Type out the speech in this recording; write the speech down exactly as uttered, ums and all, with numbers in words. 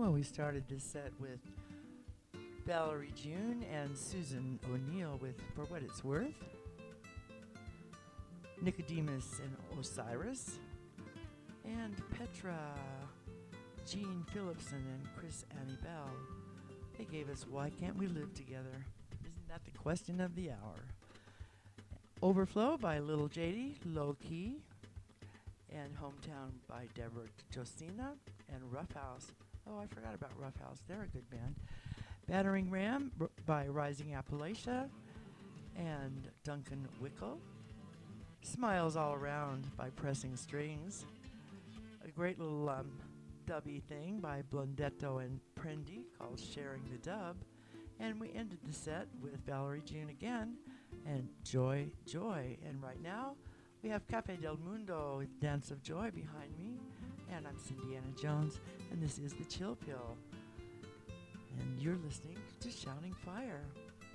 Well, we started this set with Valerie June and Susan O'Neill with For What It's Worth, Nicodemus and Osiris, and Petra, Jean Phillipson, and Chris Annie Bell. They gave us Why Can't We Live Together? Isn't that the question of the hour? Overflow by Little J D, Low Key, and Hometown by Deborah Josina, and Roughhouse. Oh, I forgot about Roughhouse. They're a good band. Battering Ram r- by Rising Appalachia, and Duncan Wickle. Smiles All Around by Pressing Strings. A great little um, dubby thing by Blondetto and Prendy called Sharing the Dub. And we ended the set with Valerie June again and Joy, Joy. And right now we have Cafe del Mundo with Dance of Joy behind me. And I'm Cindy Anna Jones, and this is the Chill Pill. And you're listening to Shouting Fire.